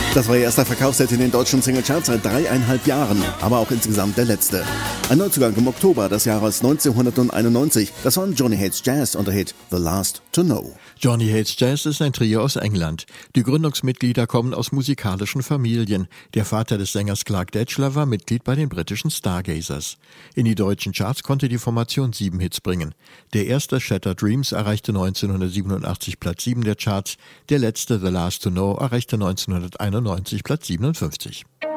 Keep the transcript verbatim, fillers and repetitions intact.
Das war ihr erster Verkaufshit in den deutschen Singlecharts seit dreieinhalb Jahren, aber auch insgesamt der letzte. Ein Neuzugang im Oktober des Jahres neunzehnhunderteinundneunzig. Das war Johnny Hates Jazz und der Hit The Last to Know. Johnny Hates Jazz ist ein Trio aus England. Die Gründungsmitglieder kommen aus musikalischen Familien. Der Vater des Sängers Clark Datchler war Mitglied bei den britischen Stargazers. In die deutschen Charts konnte die Formation sieben Hits bringen. Der erste, Shattered Dreams, erreichte neunzehnhundertsiebenundachtzig Platz sieben der Charts. Der letzte, The Last to Know, erreichte neunzehnhunderteinundneunzig Platz siebenundfünfzig.